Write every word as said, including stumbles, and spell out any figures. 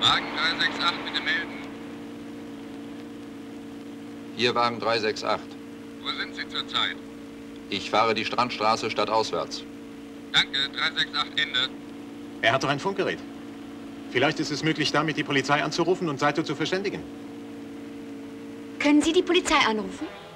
Wagen drei sechs acht, bitte melden. Hier Wagen drei sechs acht. Wo sind Sie zurzeit? Ich fahre die Strandstraße stadtauswärts. Danke, drei sechs acht, Ende. Er hat doch ein Funkgerät. Vielleicht ist es möglich, damit die Polizei anzurufen und Saito zu verständigen. Können Sie die Polizei anrufen?